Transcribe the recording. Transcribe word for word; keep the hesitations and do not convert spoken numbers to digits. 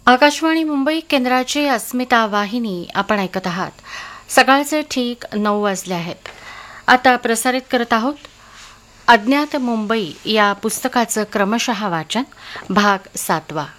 आकाशवाणी मुंबई केंद्राची अस्मिता वाहिनी आपण ऐकत आहात. सकाळचे ठीक नऊ वाजले आहेत. आता प्रसारित करत आहोत अज्ञात मुंबई या पुस्तकाचं क्रमशः वाचन, भाग सातवा.